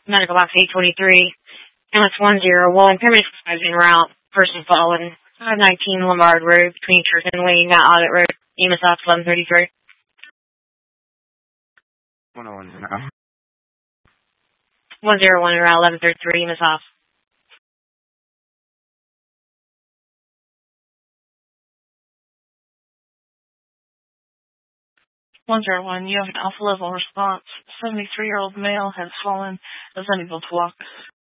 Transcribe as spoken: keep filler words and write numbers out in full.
Medical box eight twenty-three. M S one zero one. Pyramid five in route. Person fallen. five nineteen Lombard Road between Church and Wayne, not Audit Road. E M S off eleven thirty-three. one oh one now. one zero one around eleven thirty-three. E M S off. one zero one, you have an alpha level response. seventy-three-year-old male has fallen, is unable to walk.